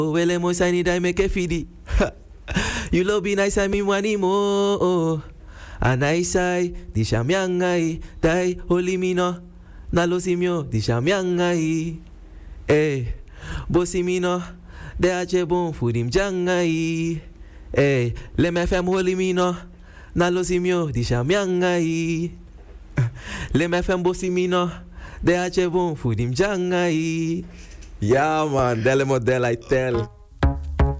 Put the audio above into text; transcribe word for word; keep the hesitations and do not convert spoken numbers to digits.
Wele mo sani dai me ke fidi. You lo be nice mi wani mo. Anaisai di shamyangai dai holimino. Na lo simio di shamyangai. Eh, bosimino de ache bon fudim jangai. Eh, le me fem holimino. Na lo simio di shamyangai. Le me fem bosimino de ache bon fudim jangai. Ja man, delle model I tell.